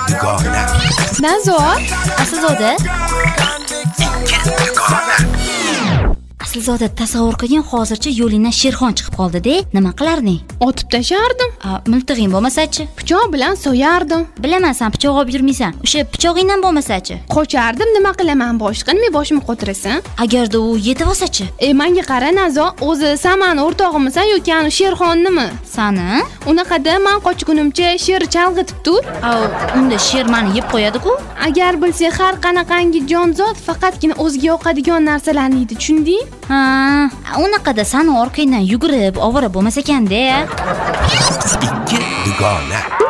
dugona. Nazo, Aslzoda? Aslzoda, tasavvur qiling, hozircha yo'lingdan Sherxon chiqib qoldi-da, nima qilarding? otib tashardim. Miltig'ing bo'lmasa-chi? Pichoq bilan so'yardim. Bilaman, sen pichoq olib yurmaysan. O'sha pichog'ingdan bo'lmasa-chi? Qochardim, nima qilaman boshqa? Nima boshimni qotirasan? Agarda u yetib olsa-chi? Menga qara Nazo, o'zi sen meni o'rtog'imsan yoki ani Sherxonnimi? Sani? Unaqada men qochgunimcha sher chalg'itib tur. Unda sher meni yeb qo'yadi-ku. Agar bilsang, har qanaqangi jonzot faqatgina o'ziga yoqadigan narsalarni yeydi, tushunding? Unaqada sani orqangdan yugurib, ovora bo'lmas ekan-da. Ikki dugona.